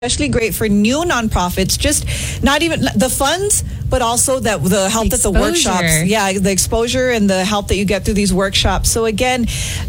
especially great for new nonprofits, just not even the funds, but also that the help that the workshops, the exposure and the help that you get through these workshops. So again,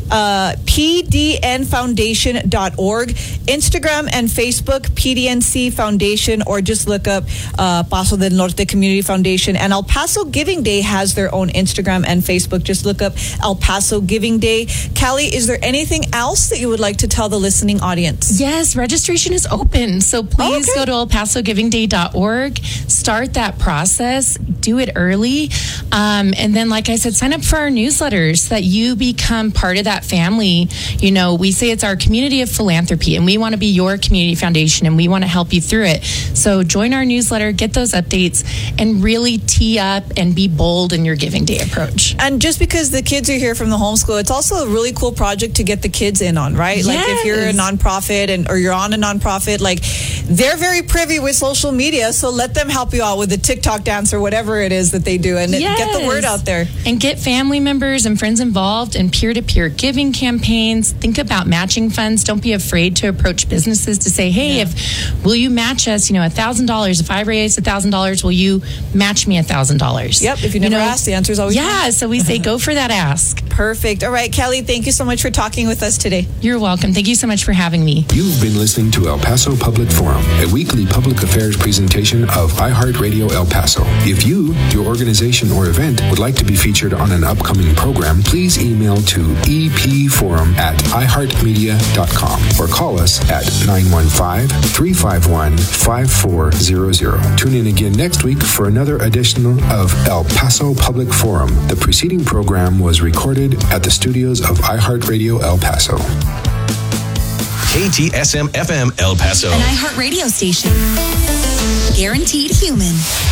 pdnfoundation.org, Instagram and Facebook, PDNC Foundation, or just look up Paso del Norte Community Foundation. And El Paso Giving Day has their own Instagram and Facebook. Just look up El Paso Giving Day. Callie, is there anything else that you would like to tell the listening audience? Yes, registration is open. So please go to elpasogivingday.org, start that process, do it early. And then, like I said, sign up for our newsletters so that you become part of that family. You know, we say it's our community of philanthropy, and we want to be your community foundation, and we want to help you through it. So join our newsletter, get those updates, and really tee up and be bold in your Giving Day approach. And just because the kids are here from the homeschool, it's also a really cool project to get the kids in on, right? Yes. Like if you're a nonprofit or you're on a nonprofit, like they're very privy with social media, so let them help you out with the TikTok dance or whatever it is that they do, and get the word out there. And get family members and friends involved in peer-to-peer giving campaigns. Think about matching funds. Don't be afraid to approach businesses to say, hey, will you match us, $1,000? If I raise $1,000, will you match me $1,000? Yep, if you never ask, the answer is always no. So we say go for that ask. Perfect. All right, Callie, thank you so much for talking with us today. You're welcome. Thank you so much for having me. You've been listening to El Paso Public Forum, a weekly public affairs presentation of iHeartRadio El Paso. If you, your organization, or event would like to be featured on an upcoming program, please email to epforum@iheartmedia.com or call us at 915-351-5400. Tune in again next week for another edition of El Paso Public Forum. The preceding program was recorded at the studios of iHeartRadio El Paso. KTSM FM El Paso, an iHeartRadio station. Guaranteed human.